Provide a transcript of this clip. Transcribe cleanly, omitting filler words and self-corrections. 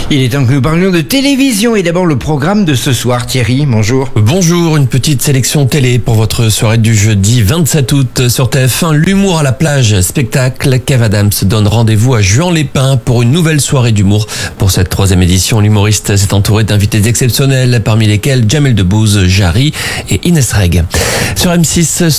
Il est temps que nous parlions de télévision et d'abord le programme de ce soir. Thierry, bonjour. Bonjour, une petite sélection télé pour votre soirée du jeudi 27 août sur TF1. L'humour à la plage, spectacle. Kev Adams donne rendez-vous à Juan-les-Pins pour une nouvelle soirée d'humour. Pour cette 3e édition, l'humoriste s'est entouré d'invités exceptionnels, parmi lesquels Jamel Debbouze, Jarry et Inès Reg. Sur M6,